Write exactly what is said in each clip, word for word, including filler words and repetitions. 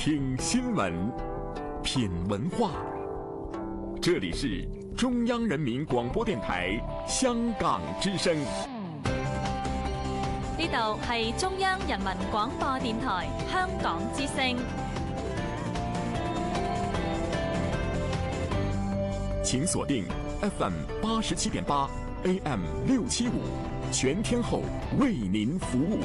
聽新聞，品文化。這裏是中央人民廣播電台香港之聲。 呢度係中央人民廣播電台香港之聲。 請鎖定 F M 八十七點八 A M 六七五，全天候為您服務。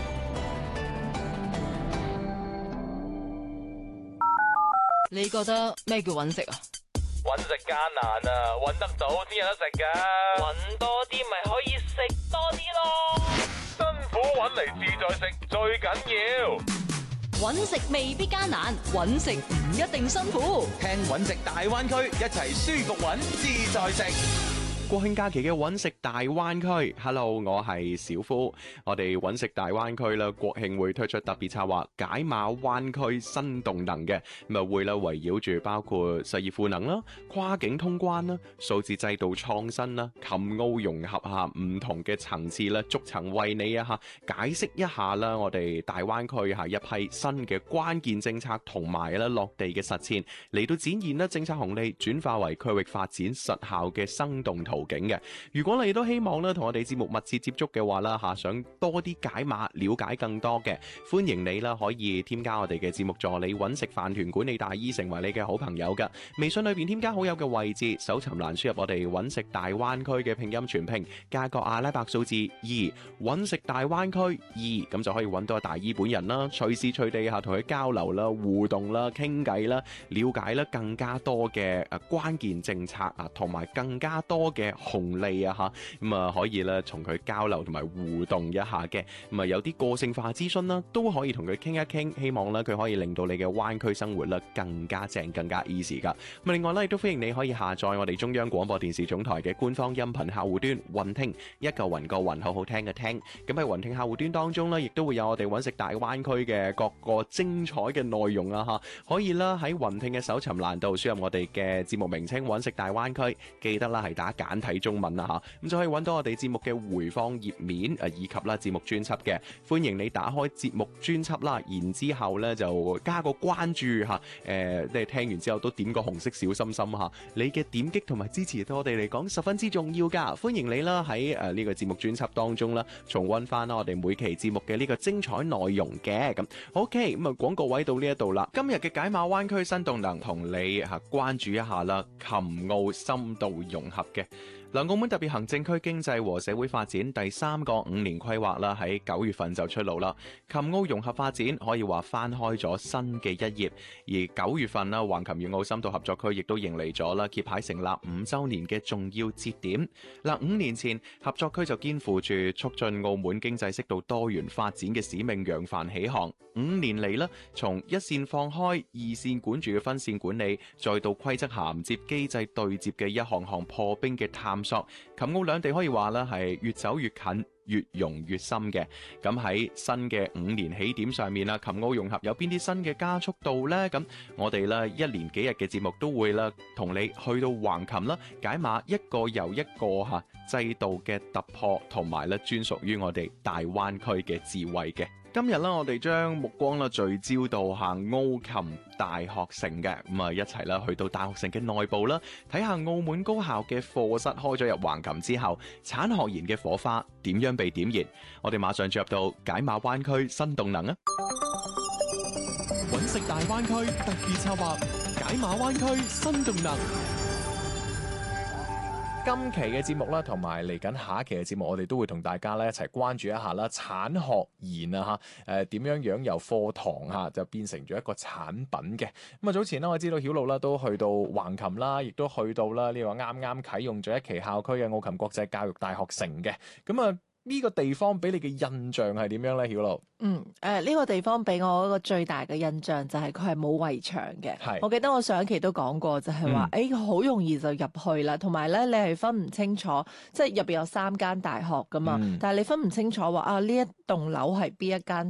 你覺得咩叫揾食啊？ 揾食艱難啊，揾得到先有得食噶。揾多啲咪可以食多啲咯。辛苦揾嚟自在食最緊要。 揾食未必艱難，揾食唔一定辛苦。 聽揾食大灣區，一齊舒服揾自在食。國慶假期嘅揾食大灣區 ，Hello， 我係小夫。我哋揾食大灣區啦，國慶會推出特別策劃解碼灣區新動能嘅，咁啊會啦圍繞住包括實業賦能啦、跨境通關啦、數字制度創新啦、琴澳融合下唔同嘅層次啦，逐層為你啊吓解釋一下啦，我哋大灣區下一批新嘅關鍵政策同埋啦落地嘅實踐嚟到展現啦政策紅利轉化為區域發展實效嘅生動圖景嘅。如果你都希望咧同我哋節目密切接觸嘅話啦吓，想多啲解碼了解更多嘅，歡迎你啦可以添加我哋嘅節目助理揾食飯團管理大姨成為你嘅好朋友噶。微信裏邊添加好友嘅位置，搜尋欄輸入我哋揾食大灣區嘅拼音全拼加個阿拉伯數字二，揾食大灣區二，咁就可以揾到大姨本人啦，隨時隨地吓同佢交流啦、互動啦、傾偈啦、了解啦更加多嘅誒關鍵政策啊，同埋更加多嘅紅利啊吓，咁啊可以咧同佢交流同埋互動一下嘅，咁啊有啲個性化諮詢啦，都可以同佢傾一傾，希望咧佢可以令到你嘅灣區生活咧更加正、更加 easy 噶。咁另外咧亦都歡迎你可以下載我哋中央廣播電視總台嘅官方音頻客戶端雲聽，一個雲個雲，好好聽嘅聽。咁喺雲聽客戶端當中咧，亦都會有我哋揾食大灣區嘅各個精彩嘅內容啊吓，可以啦喺雲聽嘅搜尋欄度輸入我哋嘅節目名稱揾食大灣區，記得啦係打簡體中文啦吓，咁就可以揾到我哋節目嘅回放頁面誒，以及啦節目專輯嘅。歡迎你打開節目專輯啦，然之後咧就加個關注吓，誒、呃，你聽完之後都點個紅色小心心吓，你嘅點擊同埋支持對我哋嚟講十分之重要噶。歡迎你啦喺誒呢個節目專輯當中啦，重溫翻啦我哋每期節目嘅呢個精彩內容嘅。咁 OK， 咁啊廣告位到呢一度啦，今日嘅解碼灣區新動能同你吓關注一下啦，琴澳深度融合嘅。嗱，澳門特別行政區經濟和社會發展第三個五年規劃啦，喺九月份就出爐啦。琴澳融合發展可以話翻開咗新嘅一頁，而九月份啦，橫琴粵澳深度合作區亦都迎嚟咗啦揭牌成立五週年嘅重要節點。嗱，五年前合作區就肩負住促進澳門經濟適度多元發展嘅使命，揚帆起航。五年嚟啦，從一線放開、二線管住嘅分線管理，再到規則銜接、機制對接嘅一項項破冰嘅探索，琴澳兩地可以話咧係越走越近，越融越深嘅。咁喺新嘅五年起點上面啦，琴澳融合有邊啲新嘅加速度呢？咁我哋咧一連幾日嘅節目都會啦，同你去到橫琴啦，解碼一個又一個吓制度嘅突破，同埋咧專屬於我哋大灣區嘅智慧嘅。今日咧，我哋將目光啦聚焦到下澳琴大學城嘅，咁啊一齊啦去到大學城嘅內部啦，睇下澳門高校嘅課室開咗入橫琴之後，產學研嘅火花點樣被點燃？我哋馬上進入到解碼灣區新動能啊！ 揾食大灣區特別策劃，解碼灣區新動能。 今期嘅節目啦，同埋嚟緊下一期嘅節目，我哋都會同大家咧一齊關注一下啦，產學研啊吓，誒點樣樣由課堂吓就變成咗一個產品嘅。咁啊早前啦，我知道曉露啦都去到橫琴啦，亦都去到啦呢個啱啱啟用咗一期校區嘅澳琴國際教育大學城嘅。咁啊呢個地方俾你嘅印象係點樣咧，曉露？ 嗯，誒、呃、呢、這個地方俾我一個最大嘅印象就係佢係冇圍牆嘅。係，我記得我上一期都講過，就係話誒好容易就入去啦，同埋咧你係分唔清楚，即係入邊有三間大學噶嘛，嗯、但係你分唔清楚話啊呢一棟樓係邊一間